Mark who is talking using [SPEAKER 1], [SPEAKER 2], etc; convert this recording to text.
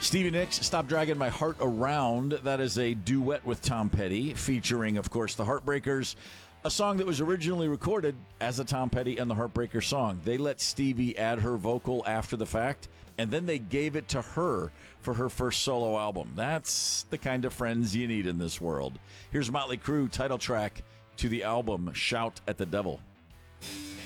[SPEAKER 1] Stevie Nicks, Stop Dragging My Heart Around. That is a duet with Tom Petty, featuring, of course, the Heartbreakers, a song that was originally recorded as a Tom Petty and the Heartbreakers song. They let Stevie add her vocal after the fact, and then they gave it to her for her first solo album. That's the kind of friends you need in this world. Here's Motley Crue, title track to the album, Shout at the Devil.